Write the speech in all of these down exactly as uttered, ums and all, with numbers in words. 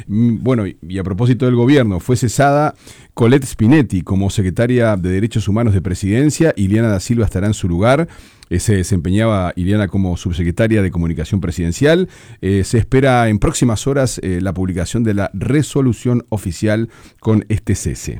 Bueno, y a propósito del gobierno, fue cesada Colette Spinetti como secretaria de Derechos Humanos de Presidencia. Ileana da Silva estará en su lugar. Eh, se desempeñaba Ileana como subsecretaria de Comunicación Presidencial. Eh, se espera en próximas horas eh, la publicación de la resolución oficial con este cese.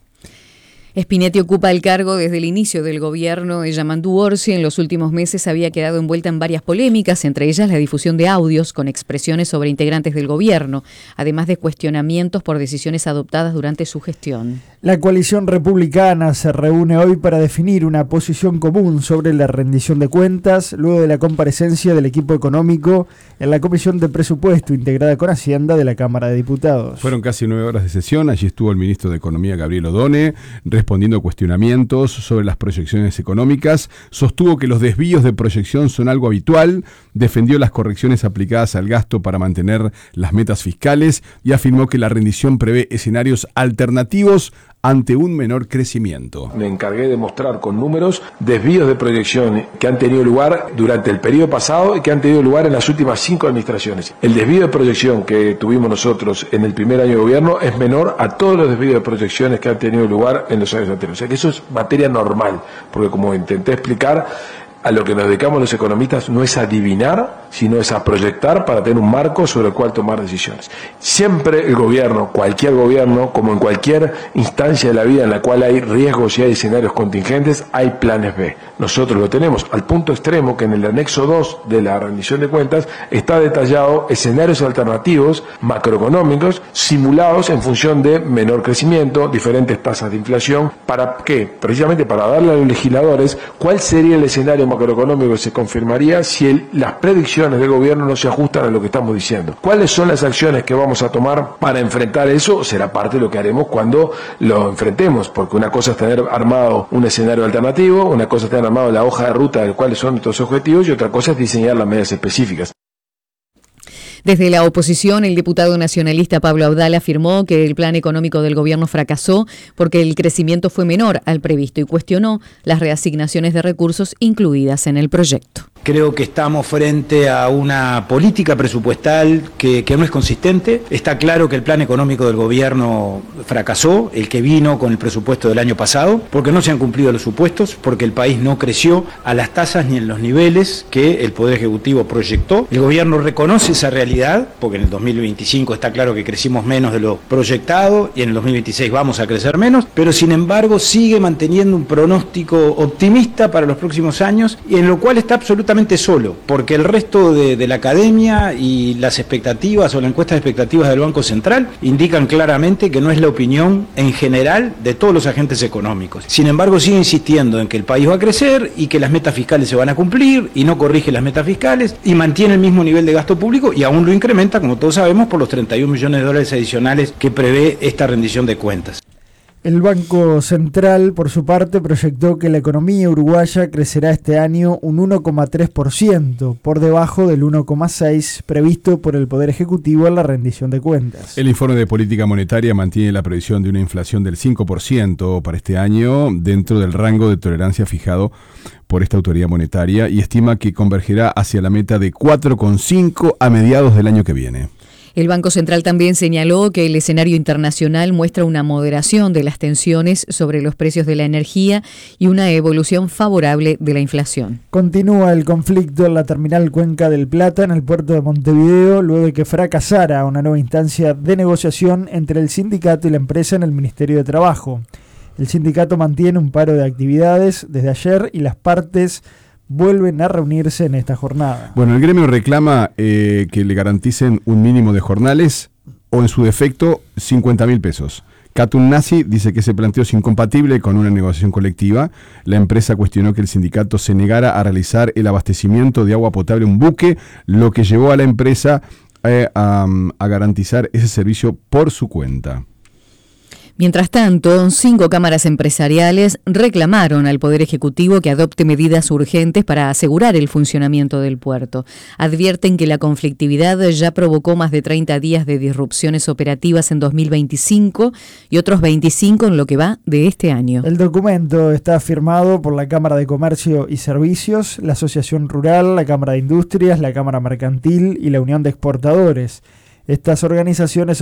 Spinetti ocupa el cargo desde el inicio del gobierno de Yamandu Orsi. En los últimos meses había quedado envuelta en varias polémicas, entre ellas la difusión de audios con expresiones sobre integrantes del gobierno, además de cuestionamientos por decisiones adoptadas durante su gestión. La coalición republicana se reúne hoy para definir una posición común sobre la rendición de cuentas, luego de la comparecencia del equipo económico en la Comisión de Presupuesto integrada con Hacienda de la Cámara de Diputados. Fueron casi nueve horas de sesión. Allí estuvo el ministro de Economía, Gabriel Odone, respondiendo a cuestionamientos sobre las proyecciones económicas. Sostuvo que los desvíos de proyección son algo habitual, defendió las correcciones aplicadas al gasto para mantener las metas fiscales y afirmó que la rendición prevé escenarios alternativos ante un menor crecimiento. Me encargué de mostrar con números desvíos de proyección que han tenido lugar durante el periodo pasado y que han tenido lugar en las últimas cinco administraciones. El desvío de proyección que tuvimos nosotros en el primer año de gobierno es menor a todos los desvíos de proyecciones que han tenido lugar en los años anteriores. O sea que eso es materia normal, porque como intenté explicar, a lo que nos dedicamos los economistas no es adivinar, sino es a proyectar para tener un marco sobre el cual tomar decisiones. Siempre el gobierno, cualquier gobierno, como en cualquier instancia de la vida en la cual hay riesgos y hay escenarios contingentes, hay planes B. Nosotros lo tenemos al punto extremo que en el anexo dos de la rendición de cuentas está detallado escenarios alternativos macroeconómicos simulados en función de menor crecimiento, diferentes tasas de inflación. ¿Para qué? Precisamente para darle a los legisladores cuál sería el escenario macroeconómico que se confirmaría si el, las predicciones del gobierno no se ajustan a lo que estamos diciendo. ¿Cuáles son las acciones que vamos a tomar para enfrentar eso? Será parte de lo que haremos cuando lo enfrentemos, porque una cosa es tener armado un escenario alternativo, una cosa es tener armado la hoja de ruta de cuáles son nuestros objetivos y otra cosa es diseñar las medidas específicas. Desde la oposición, el diputado nacionalista Pablo Audal afirmó que el plan económico del gobierno fracasó porque el crecimiento fue menor al previsto y cuestionó las reasignaciones de recursos incluidas en el proyecto. Creo que estamos frente a una política presupuestal que, que no es consistente. Está claro que el plan económico del gobierno fracasó, el que vino con el presupuesto del año pasado, porque no se han cumplido los supuestos, porque el país no creció a las tasas ni en los niveles que el Poder Ejecutivo proyectó. El gobierno reconoce esa realidad, porque en el dos mil veinticinco está claro que crecimos menos de lo proyectado y en el dos mil veintiséis vamos a crecer menos, pero sin embargo sigue manteniendo un pronóstico optimista para los próximos años y en lo cual está absolutamente solo, porque el resto de, de la academia y las expectativas o la encuesta de expectativas del Banco Central indican claramente que no es la opinión en general de todos los agentes económicos. Sin embargo, sigue insistiendo en que el país va a crecer y que las metas fiscales se van a cumplir y no corrige las metas fiscales y mantiene el mismo nivel de gasto público y aún lo incrementa, como todos sabemos, por los treinta y un millones de dólares adicionales que prevé esta rendición de cuentas. El Banco Central, por su parte, proyectó que la economía uruguaya crecerá este año un uno coma tres por ciento, por debajo del uno coma seis por ciento previsto por el Poder Ejecutivo en la rendición de cuentas. El informe de política monetaria mantiene la previsión de una inflación del cinco por ciento para este año, dentro del rango de tolerancia fijado por esta autoridad monetaria, y estima que convergerá hacia la meta de cuatro coma cinco a mediados del año que viene. El Banco Central también señaló que el escenario internacional muestra una moderación de las tensiones sobre los precios de la energía y una evolución favorable de la inflación. Continúa el conflicto en la terminal Cuenca del Plata, en el puerto de Montevideo, luego de que fracasara una nueva instancia de negociación entre el sindicato y la empresa en el Ministerio de Trabajo. El sindicato mantiene un paro de actividades desde ayer y las partes vuelven a reunirse en esta jornada. Bueno, el gremio reclama eh, que le garanticen un mínimo de jornales o, en su defecto, cincuenta mil pesos. Katun Nasi dice que ese planteo es incompatible con una negociación colectiva. La empresa cuestionó que el sindicato se negara a realizar el abastecimiento de agua potable a un buque, lo que llevó a la empresa eh, a, a garantizar ese servicio por su cuenta. Mientras tanto, cinco cámaras empresariales reclamaron al Poder Ejecutivo que adopte medidas urgentes para asegurar el funcionamiento del puerto. Advierten que la conflictividad ya provocó más de treinta días de disrupciones operativas en dos mil veinticinco y otros veinticinco en lo que va de este año. El documento está firmado por la Cámara de Comercio y Servicios, la Asociación Rural, la Cámara de Industrias, la Cámara Mercantil y la Unión de Exportadores. Estas organizaciones